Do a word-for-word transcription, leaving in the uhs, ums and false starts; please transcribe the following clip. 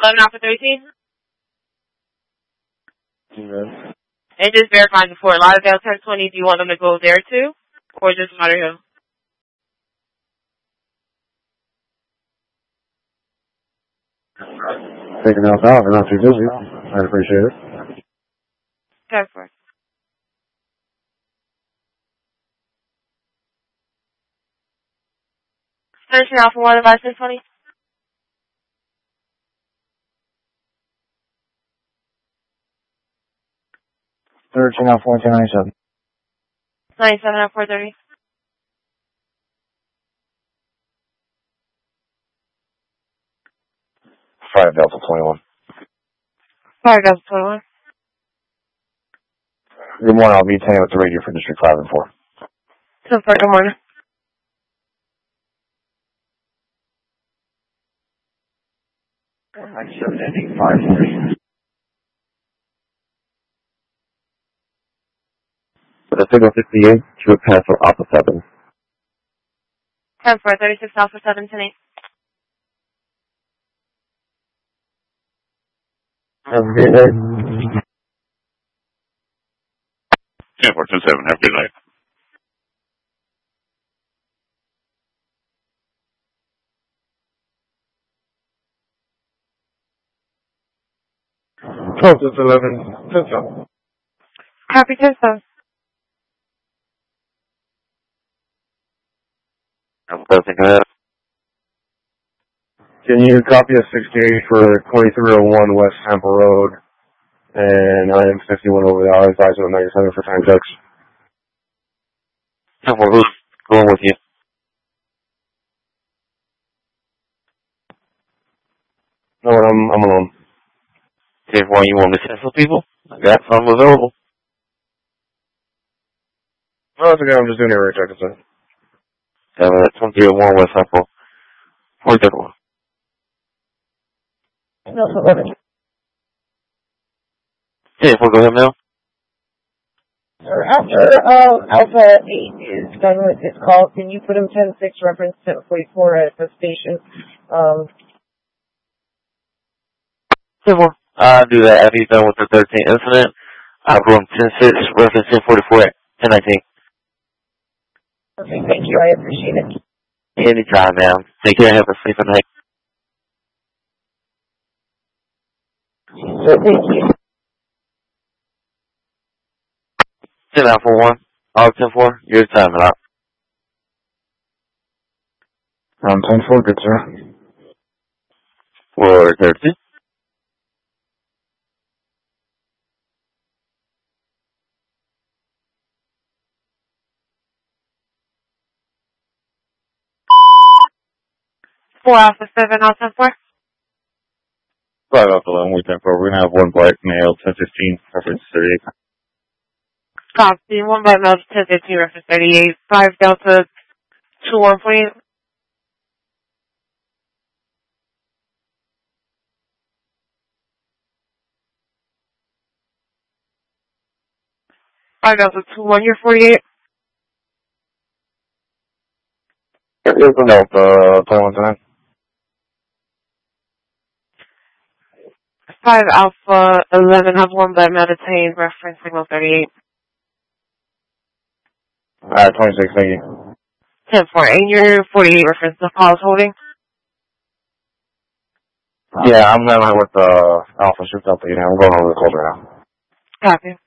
eleven Alpha thirteen. Mm-hmm. And just verifying before Lauderdale ten twenty, do you want them to go there too? Or just Lauderhill? Taking else out, we're not too busy. I appreciate it. ten four. thirteen Alpha one, about ten twenty. thirteen Alpha one, ten ninety-seven. ninety-seven Alpha four thirty. five Delta twenty-one. five Delta twenty-one. Good morning, I'll be attending with the radio for District five and four. ten four, good morning. ninety-seven, ending five forty. For the signal sixty-eight, to a pass for Alpha seven. ten four, thirty-six Alpha seven, ten eight. Have a great day. ten four, ten seven, have a good night. twelve to eleven, ten seven. Copy ten seven. I'm closing it. Can you copy a sixty-eight for twenty-three oh one West Temple Road and I am fifty-one over the hours, guys, with ninety-seven for time checks? Temple, who's going with you? No, I'm, I'm alone. ten four, you want me to send some people? I got some available. No, it's okay, I'm just doing it right check, it's fine. Yeah, that's twenty-three oh one West Temple. Where's that one? No, eleven. ten four, go ahead, Mel. Sir, after uh, Alpha eight is done with its call, can you put him ten six reference ten forty-four at the station? Um, ten four. I'll do that after he's done with the thirteenth incident. I'll go him ten six, reference ten forty-four at ten nineteen. okay, thank you. I appreciate it. Anytime, ma'am. Take care. Have a safe night. So, thank you. ten Alpha one. All ten four. Your time out. I'm ten four, good sir. For thirteen. four Alpha seven, all ten four. five Alpha eleven, we ten four. We're going to have one black male, ten fifteen, reference thirty-eight. Copy, one by Mel, ten fifteen, reference thirty-eight. five Delta two one point. five Delta two one, you're forty-eight. Here's the note, uh, twenty-one tonight. five Alpha eleven, have one by Mel detained, reference signal thirty-eight. Alright, twenty-six, thank you. ten four, and you're forty-eight, reference the call is holding. Yeah, I'm going with, uh, Alpha Shift Delta, you know, I'm going over the cold right now. Copy.